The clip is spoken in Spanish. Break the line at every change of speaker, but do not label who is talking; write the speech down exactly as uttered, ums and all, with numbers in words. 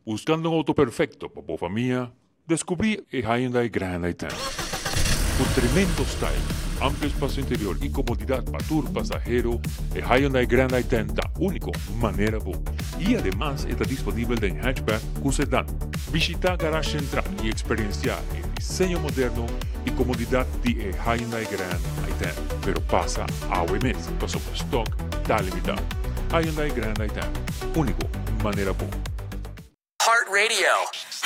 Buscando un auto perfecto para la familia, descubrí el Hyundai Grand i diez. Con tremendo style, amplio espacio interior y comodidad para tour pasajero, el Hyundai Grand i diez da único manera boa. Y además está disponible en hatchback con sedán. Visita Garage Central y experienciar el diseño moderno y comodidad de el Hyundai Grand i diez. Pero pasa a O M S, pasó por stock, está limitado. Hyundai Grand i diez, único manera boa.
Heart Radio.